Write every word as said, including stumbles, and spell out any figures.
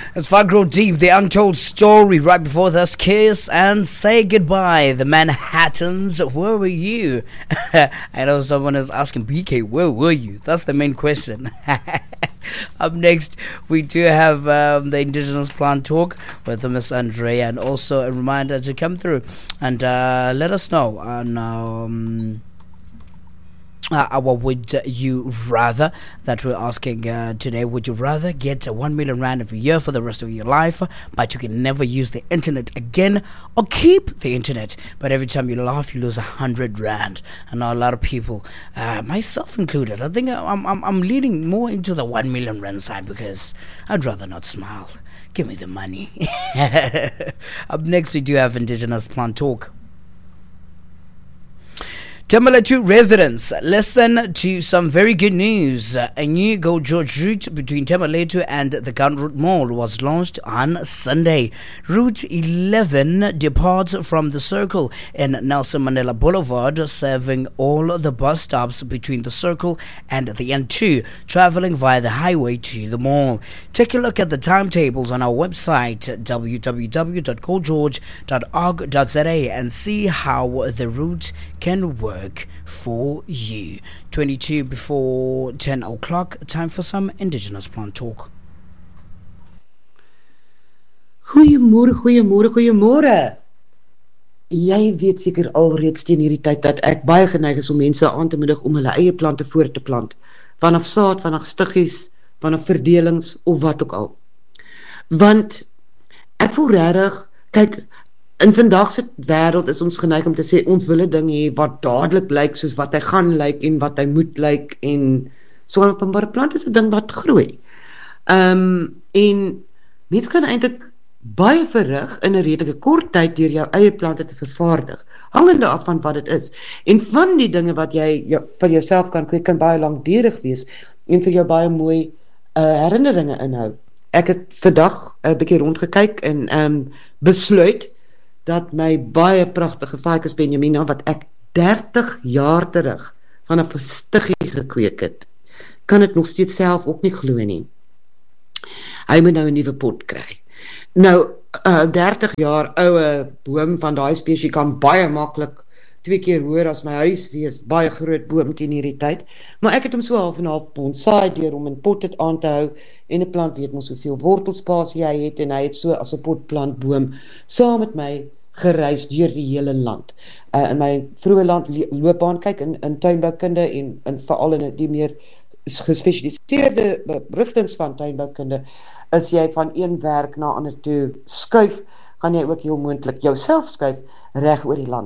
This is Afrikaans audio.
As far grow deep, the untold story right before this, kiss and say goodbye. The Manhattans, where were you? I know someone is asking, B K, where were you? That's the main question. Up next, we do have um, the Indigenous Plant Talk with Miss Andrea, and also a reminder to come through and uh, let us know on um, uh, what would you rather that we're asking uh, today. Would you rather get a one million rand every year for the rest of your life, but you can never use the internet again, or keep the internet, but every time you laugh you lose a hundred rand? I know a lot of people, uh, myself included, I think I'm, I'm I'm leaning more into the one million rand side, because I'd rather not smile. Give me the money. Up next, we do have Indigenous Plant Talk. Tembeletu residents, listen to some very good news. A new Go George route between Tembeletu and the Gunroot Mall was launched on Sunday. Route eleven departs from the Circle in Nelson Mandela Boulevard, serving all the bus stops between the Circle and the N two, traveling via the highway to the mall. Take a look at the timetables on our website, w w w dot go george dot org dot z a, and see how the route can work for you. twenty-two before ten o'clock, time for some Indigenous Plant Talk. Goeiemôre, goeiemôre, goeiemôre. Jy weet seker alreeds teen hierdie tyd dat ek baie geneig is om mense aan te moedig om hulle eie plante voor te plant. Vanaf saad, vanaf stiggies, vanaf verdelings of wat ook al. Want ek voel regtig, kyk, in vandag se wêreld is ons geneig om te sê ons wil 'n ding hê wat dadelik lyk soos wat hy gaan lyk en wat hy moet lyk, en so 'n openbare plant is 'n ding wat groei. Ehm um, en mens kan eintlik baie verrig in 'n redelike kort tyd deur jou eie plante te vervaardig, hangende af van wat dit is. En van die dinge wat jy jou, vir jouself kan kweek, kan baie lankdurig wees en vir jou baie mooi uh, herinneringe inhou. Ek het vandag 'n uh, bietjie rondgekyk en ehm um, besluit dat my baie pragtige Ficus benjamina, wat ek dertig jaar terug van 'n stiggie gekweek het, kan dit nog steeds self ook nie glo nie. Hy moet nou 'n nuwe pot kry. Nou, uh, dertig jaar oue boom van daai spesies kan baie maklik twee keer hoër as my huis wees, baie groot boom teen hierdie tyd, maar ek het hom so half en half bonsai deur om in potte aan te hou, en 'n plant weet mos hoeveel wortelspasie hy het, en hy het so as 'n potplantboom saam met my gereis deur die hele land. Uh, in my vroeë land loopbaan, kyk, in, in tuinboukunde en, en veral in die meer gespesialiseerde rigtings van tuinboukunde, is jy van een werk na ander toe skuif, gaan jy ook heel moontlik jouself skuif reg oor die land.